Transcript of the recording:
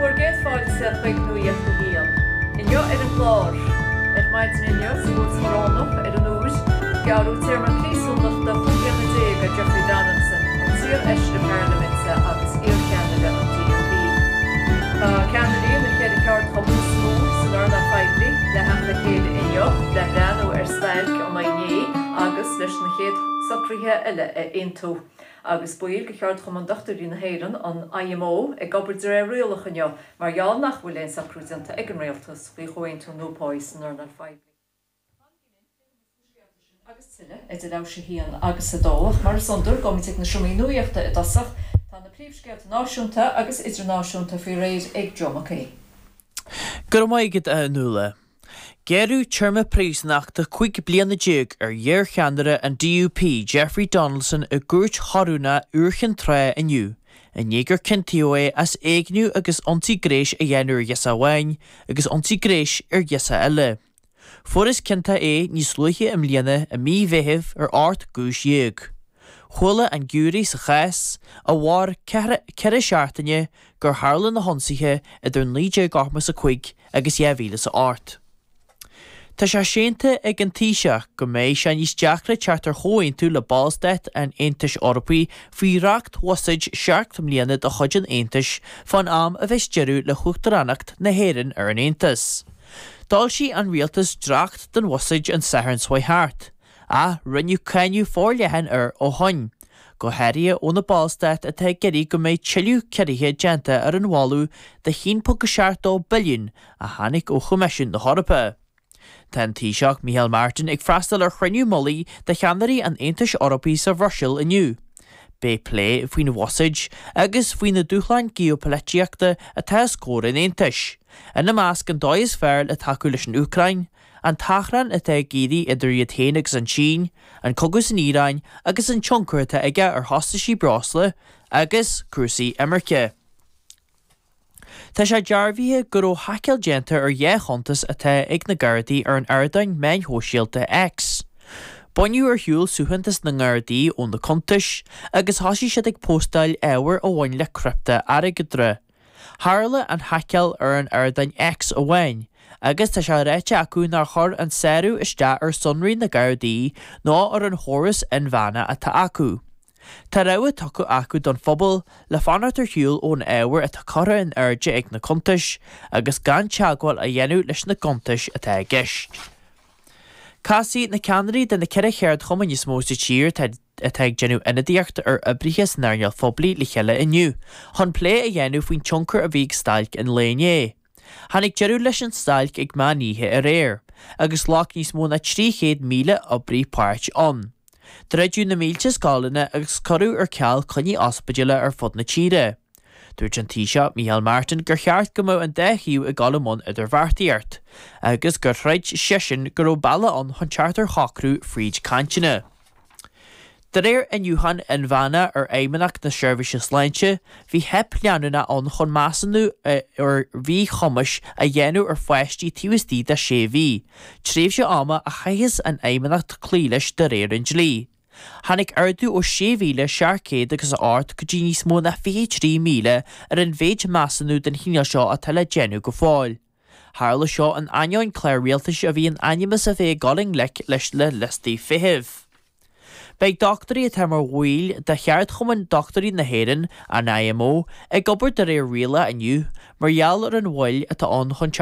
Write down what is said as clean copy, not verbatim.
Borgeth fáilsa chuig nuíocht go híal. Inniu ar an glár, maidin inniu sa bhús maránach ar an úr, gearú téirmar clísúlach do chuchéanna déag a Jeffrey Donaldson, an tír eiste Parliamentsa agus Iar Canada an DUP. Canada na chéad ceart chomú smúr san orna feibli, le hachla chéad inniu, le ranú ar stailc ó maidné agus leis na chéad socríthe eile a intú. Agus buíl go cheart chum an dochtarí na héireann an IMO ag gobar de réir rialach inniu, mar geall nach bhfuil éon sacrúdanta ag an réaltas faoi chuain tú nópáis an orna feibli. Agus tuile é de leabhar hían agus a dóach mar sondur gomitigh na siomí nuíochta i dasach tá na príomhscéalta náisiúnta agus idirnáisiúnta faoi réir ag John Mackay. Gur maigid a nula. Gerú terma prísnachta 5 bliana déag ar Iar Cheanada an DUP Jeffrey Donaldson a gúirt harúna uirchan tre aniu. A négur cintío as éagniu agus antigréis a dhéanúr yesa wain agus antigréis ar yesa eile. Furas cinta níos luiche am liana a mí bheithih ar art gúis dhéag. Chula an gúri sa chas a bhar ceire seaartaine gur hála na honsaithe idir líide garmas a chuig agus dhéhíle sa art. Tá sé sénta ag an tíiseach go méid se níos deachra teartar chóin tú le Ballstet an Aontais Eorpaí faoi reacht wasaid seacht mbliana do chuid an Aontais fan am a bheits dearú le chuachtarannacht na héireann ar an Aontas. Dal sí an rialtas dracht den wasaid an saithar swai hart, a rinneú cainniu fórlehan ar ó hain. Go heiria ó na Ballstet a te geirí go méid tiiliú ceiríthe deanta ar an bháú de 1.7 billiún a tháinig ó chumeisiún na Eorpa. Tá Taoiseach Micheál Martin ag freastal ar chruinniú molaí de cheannarí an Aontais Eorpaí sa Bhrosail inniu. Bé plé faoin bhuasaid agus faoin na dúchláin geopolitíochta atá scóir in Aontais. Ina measc an dóid fearr a taú leis an Ucrain, an tachran atá géirí idir Iad agus an Tsín, an cogus an Íráin agus an tionchar atá aige ar thosaisí brásla agus cruasaí Amirce. Tá sé dearbhíthe gur ó haiceal déanta ar dhéchontas atá ag na Gardaí ar an airdain main hóisialta X. Buniu ar hiúil suhantas na Gardaí ón na contais agus thosaí siad ag póstáil éabhar ó bhain le cripta airgidre. Tharla an haiceal ar an airdain X ó bhain, agus tá sé réite acu nar chur an saoú isteach ar sonraí na Gardaí ná ar an chóras in bhana atá acu. Tá rogha tucu acu don phobal le fanartar hiúil ón éabhar atá cara in airde ag na contais agus gan teagháil a dhéanú leis na contais atá gceist. Casaí na ceannarí den na ceire chéard chuma níos mó sa tír atá ag genú inadíocht ar ibrichas nearneal phoblaí le cheile inniu, chun plé a dhéanú faoin tionchar a bhíh stailc in léné. Tháinig dearú leis an stailc ag maníthe a réir, agus lách níos mó na 300 míle obraí páirt an. Dreidiú na mílte scálanna agus corú ar ceall chuní ospaidile ar fud na tíre. Dúirt an Taoiseach Micheál Martin gur cheart go mó an 10 hiú i galamón idir bhartaíart, agus gur threid sisin gur ó bailla an chun teartar chacrú fríd cantina. De réir inniuhan in bhana ar éimeannach na seirbhíse sláinte, bhí hep leanúna an chun measanú ar bhí chumas a dhéanú ar foiistí tíostí de séhí, tréimh se ama a chaithas an éimeannacht clíleis de réir in dlí. Tháinig ardú ó 7,600 agus át go dtí níos mó na 23 míle ar an bhéid measanú den híneal seo a tal déanú go fáil. Tharla seo an aineáin cléir rialtais a bhí an animas a bheith galing leis le listaí fithimh. Beidh doctorí a tamar bhuail de cheart chuman doctorí na héireann an IMO ag gobar de réir riala aniu, mar gheall ar an bhfuil atá an chun